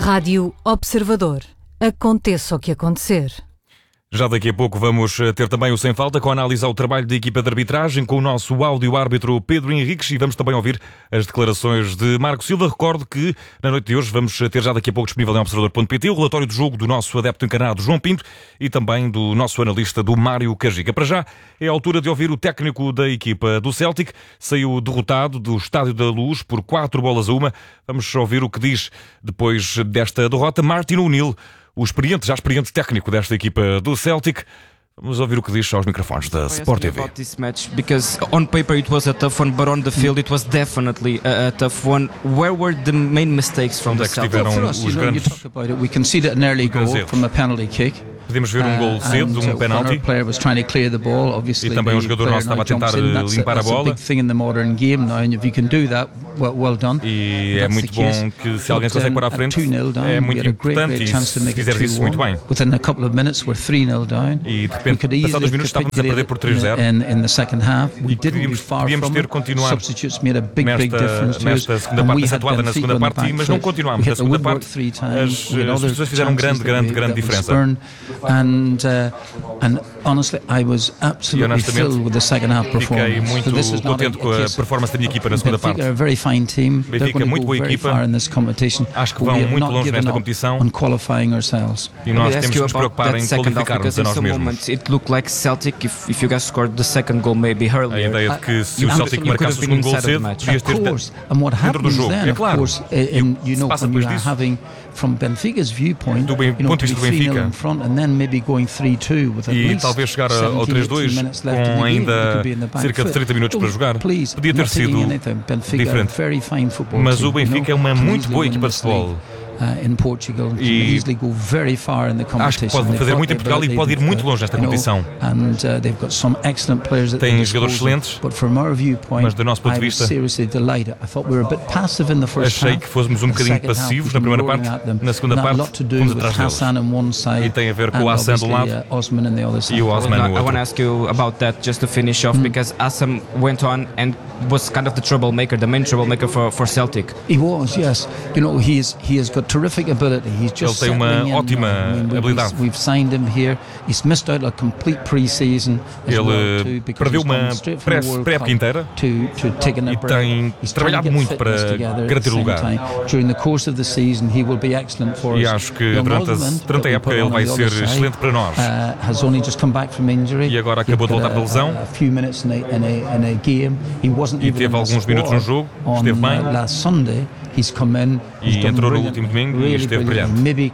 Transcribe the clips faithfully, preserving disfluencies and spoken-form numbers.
Rádio Observador. Aconteça o que acontecer. Já daqui a pouco vamos ter também o Sem Falta, com a análise ao trabalho da equipa de arbitragem, com o nosso áudio-árbitro Pedro Henriques, e vamos também ouvir as declarações de Marco Silva. Recordo que na noite de hoje vamos ter já daqui a pouco disponível em observador ponto pt o relatório do jogo do nosso adepto encarnado João Pinto e também do nosso analista do Mário Cajica. Para já é a altura de ouvir o técnico da equipa do Celtic, saiu derrotado do Estádio da Luz por quatro bolas a uma. Vamos ouvir o que diz depois desta derrota Martin O'Neill, o experiente, já experiente técnico desta equipa do Celtic. Vamos ouvir o que diz aos microfones da Sport T V. About this match, because on paper it was a tough one, but on the field it was definitely a, a tough one. Where were the main mistakes from Onde the é que Celtic? estiveram For us, you os know, you grandes... talk about it. We conceded an early goal from a penalty kick. Podemos ver um gol cedo, um penalti, e também um jogador nosso estava a tentar limpar a bola, e é muito bom que se alguém se consegue pôr à frente, é muito importante, e se fizeres isso muito bem. E de repente, passados dois minutos, estávamos a perder por três zero, e podíamos, podíamos ter continuado nesta, nesta segunda parte, nessa atuada na segunda parte, mas não continuámos. Na segunda parte, as, as pessoas fizeram grande, grande, grande diferença. And uh, and honestly, I was absolutely filled with the second half performance. Fiquei muito so contente com a performance da minha equipa na segunda parte. Benfica are a very fine team. Benfica é muito boa equipa. Acho que vão muito longe nesta competição. E nós temos que nos preocupar em qualificar-nos a nós mesmos. It looked like Celtic, if, if you guys scored the second goal maybe earlier. A ideia de que se o Celtic marcasse o segundo gol cedo, podias ter dentro do jogo. É claro. E o que se passa depois disso, from Benfica's viewpoint, do bem, you know, ponto de vista do Benfica, in front and then maybe going three two with at e least talvez chegar ao três dois com ainda cerca de trinta minutos para jogar, podia ter sido diferente. Mas o Benfica é uma muito boa equipa de futebol. Uh, in Portugal, e easily go very far in the acho que pode fazer muito em Portugal e pode ir muito longe nesta competição. And, uh, they've got some excellent players at Tem jogadores excelentes, but from our viewpoint, mas do nosso ponto de vista, achei que fôssemos um bocadinho passivos na primeira parte. Na segunda parte, fomos atrás deles. E tem a ver com o Hassan de um lado e o Osman no outro. I want to ask you about that just to finish off, because Hassan went on and was kind of the troublemaker, the main troublemaker for, for Celtic. He was, yes. You know, he's, he has got terrific ability. He's just Ele tem uma in, ótima I mean, habilidade. We've signed him here. He's missed out a complete pre-season. Ele well too, perdeu uma pré-época inteira to, to take e tem trabalhado muito para garantir o lugar. E acho que durante a, durante a época ele vai ser excelente para nós. E agora acabou de voltar da lesão e teve alguns minutos no jogo, esteve bem. E entrou no último domingo e esteve brilhante.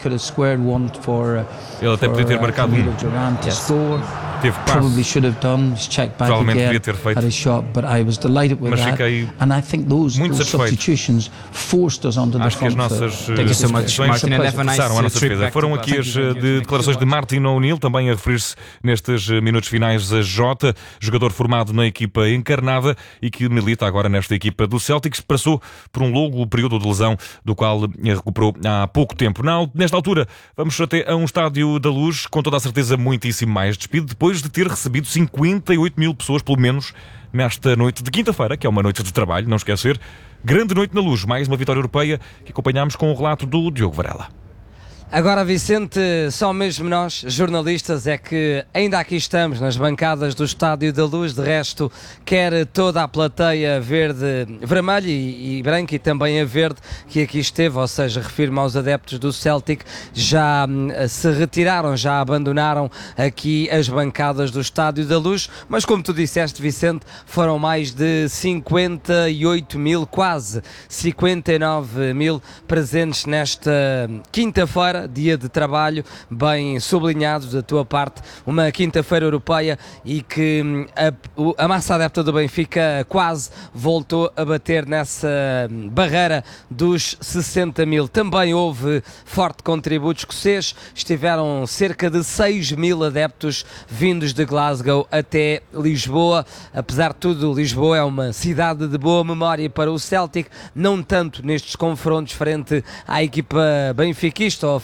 Ele até podia ter marcado um. Teve passe. Provavelmente devia ter feito. Mas fiquei muito satisfeito. Acho que as nossas substituições forçaram a nossa defesa. Foram aqui as de declarações de Martin O'Neill, também a referir-se nestes minutos finais a Jota, jogador formado na equipa encarnada e que milita agora nesta equipa do Celtics. Passou por um longo período de lesão, do qual recuperou há pouco tempo. Não, nesta altura, vamos até a um Estádio da Luz, com toda a certeza muitíssimo mais despido, depois de ter recebido cinquenta e oito mil pessoas, pelo menos, nesta noite de quinta-feira, que é uma noite de trabalho, não esquecer. Grande noite na Luz, mais uma vitória europeia que acompanhamos com o relato do Diogo Varela. Agora, Vicente, só mesmo nós, jornalistas, é que ainda aqui estamos nas bancadas do Estádio da Luz. De resto, quer toda a plateia verde, vermelha e, e branca, e também a verde que aqui esteve, ou seja, refiro-me aos adeptos do Celtic, já hum, se retiraram, já abandonaram aqui as bancadas do Estádio da Luz. Mas como tu disseste, Vicente, foram mais de cinquenta e oito mil, quase cinquenta e nove mil presentes nesta quinta-feira, dia de trabalho, bem sublinhado da tua parte, uma quinta-feira europeia, e que a, a massa adepta do Benfica quase voltou a bater nessa barreira dos sessenta mil. Também houve forte contributo escocês, estiveram cerca de seis mil adeptos vindos de Glasgow até Lisboa. Apesar de tudo, Lisboa é uma cidade de boa memória para o Celtic, não tanto nestes confrontos frente à equipa benfiquista ou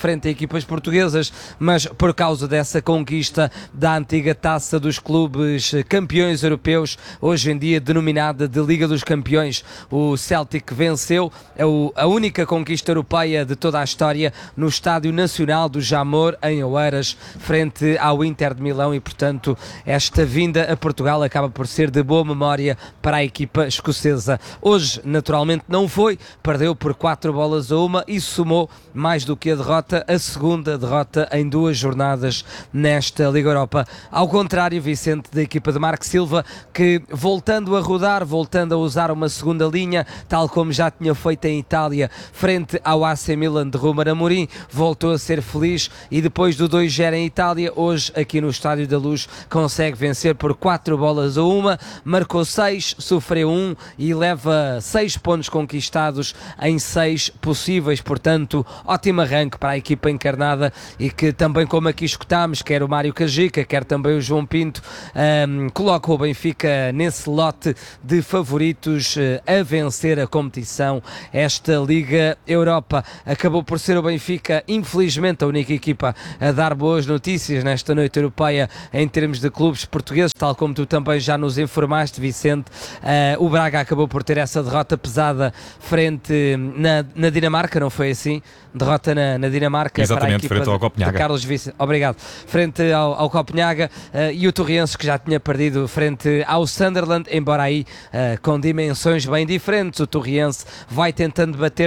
frente a equipas portuguesas, mas por causa dessa conquista da antiga taça dos clubes campeões europeus, hoje em dia denominada de Liga dos Campeões, o Celtic venceu a única conquista europeia de toda a história no Estádio Nacional do Jamor, em Oeiras, frente ao Inter de Milão, e portanto esta vinda a Portugal acaba por ser de boa memória para a equipa escocesa. Hoje naturalmente não foi, perdeu por quatro bolas a uma e somou mais do que a derrota, a segunda derrota em duas jornadas nesta Liga Europa. Ao contrário, Vicente, da equipa de Marco Silva, que voltando a rodar, voltando a usar uma segunda linha, tal como já tinha feito em Itália frente ao A C Milan de Ruben Amorim, voltou a ser feliz e depois do dois a zero em Itália, hoje aqui no Estádio da Luz consegue vencer por quatro bolas a uma, marcou seis, sofreu um e leva seis pontos conquistados em seis possíveis, portanto ótimo arranque para a equipa encarnada, e que também, como aqui escutámos, quer o Mário Cajica, quer também o João Pinto, um, coloca o Benfica nesse lote de favoritos uh, a vencer a competição. Esta Liga Europa acabou por ser o Benfica, infelizmente, a única equipa a dar boas notícias nesta noite europeia em termos de clubes portugueses, tal como tu também já nos informaste, Vicente. Uh, o Braga acabou por ter essa derrota pesada frente na, na Dinamarca, não foi assim? Derrota na, na Dinamarca. Exatamente, para a equipa frente ao de, Copenhaga. de Carlos Vicente. Obrigado. Frente ao, ao Copenhaga, uh, e o Torriense, que já tinha perdido frente ao Sunderland, embora aí uh, com dimensões bem diferentes. O Torriense vai tentando bater